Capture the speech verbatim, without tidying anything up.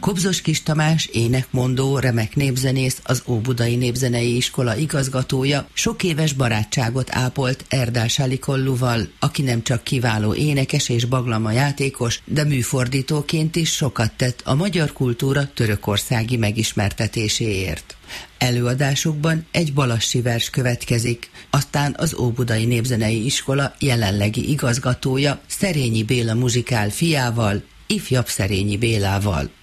Kobzos Kis Tamás, énekmondó, remek népzenész, az Óbudai Népzenei Iskola igazgatója sok éves barátságot ápolt Erdál Salikolluval, aki nem csak kiváló énekes és baglama játékos, de műfordítóként is sokat tett a magyar kultúra törökországi megismertetéséért. Előadásukban egy balassi vers következik, aztán az Óbudai Népzenei Iskola jelenlegi igazgatója, Szerényi Béla muzsikál fiával, ifjabb Szerényi Bélával.